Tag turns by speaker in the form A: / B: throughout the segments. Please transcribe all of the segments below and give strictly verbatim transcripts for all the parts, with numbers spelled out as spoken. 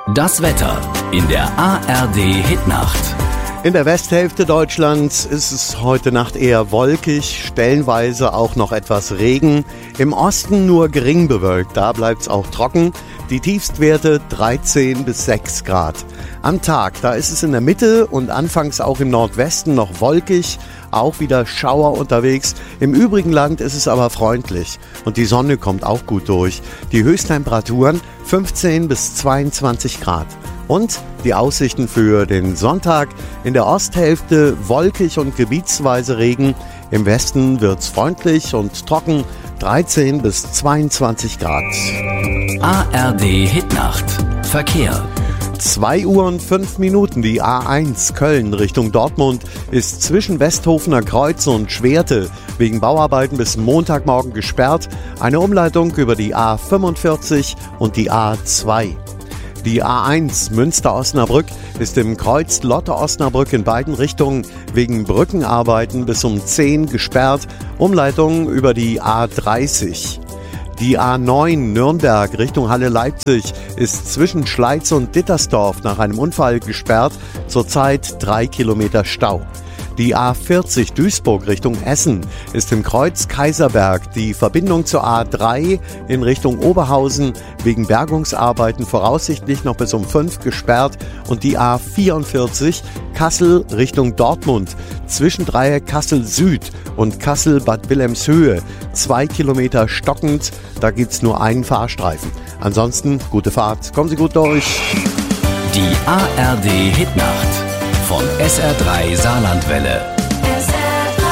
A: Das Wetter in der A R D-Hitnacht.
B: In der Westhälfte Deutschlands ist es heute Nacht eher wolkig, stellenweise auch noch etwas Regen. Im Osten nur gering bewölkt, da bleibt es auch trocken. Die Tiefstwerte dreizehn bis sechs Grad. Am Tag, da ist es in der Mitte und anfangs auch im Nordwesten noch wolkig, auch wieder Schauer unterwegs. Im übrigen Land ist es aber freundlich und die Sonne kommt auch gut durch. Die Höchsttemperaturen fünfzehn bis zweiundzwanzig Grad. Und die Aussichten für den Sonntag: in der Osthälfte wolkig und gebietsweise Regen. Im Westen wird's freundlich und trocken, dreizehn bis zweiundzwanzig Grad.
A: A R D-Hitnacht. Verkehr.
B: zwei Uhr und fünf Minuten. Die A eins Köln Richtung Dortmund ist zwischen Westhofener Kreuz und Schwerte wegen Bauarbeiten bis Montagmorgen gesperrt. Eine Umleitung über die A fünfundvierzig und die A zwei. Die A eins Münster-Osnabrück ist im Kreuz Lotte-Osnabrück in beiden Richtungen wegen Brückenarbeiten bis um zehn gesperrt. Umleitung über die A dreißig. Die A neun Nürnberg Richtung Halle-Leipzig ist zwischen Schleiz und Dittersdorf nach einem Unfall gesperrt. Zurzeit drei Kilometer Stau. Die A vierzig Duisburg Richtung Essen ist im Kreuz Kaiserberg die Verbindung zur A drei in Richtung Oberhausen wegen Bergungsarbeiten voraussichtlich noch bis um fünf gesperrt und die A vierundvierzig Kassel Richtung Dortmund zwischen Dreieck Kassel Süd und Kassel Bad Wilhelmshöhe zwei Kilometer stockend, da gibt's nur einen Fahrstreifen. Ansonsten gute Fahrt, kommen Sie gut durch.
A: Die A R D-Hitnacht von S R drei Saarlandwelle.
C: S R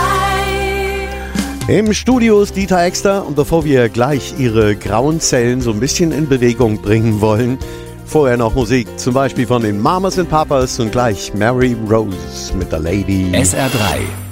C: drei.
B: Im Studio ist Dieter Exter und bevor wir gleich Ihre grauen Zellen so ein bisschen in Bewegung bringen wollen, vorher noch Musik, zum Beispiel von den Mamas and Papas und gleich Mary Rose mit der Lady.
A: S R drei